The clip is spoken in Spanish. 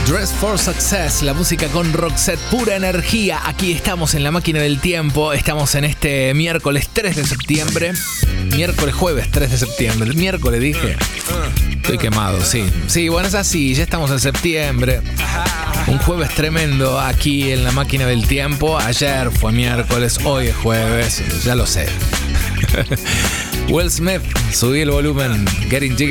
Dress for Success, la música con Roxette, pura energía. Aquí estamos en la máquina del tiempo. Estamos en este miércoles 3 de septiembre. Jueves 3 de septiembre. El miércoles dije. Estoy quemado, sí. Sí, bueno, es así. Ya estamos en septiembre. Un jueves tremendo aquí en la máquina del tiempo. Ayer fue miércoles, hoy es jueves. Ya lo sé. Will Smith, subí el volumen. Getting Jiggy.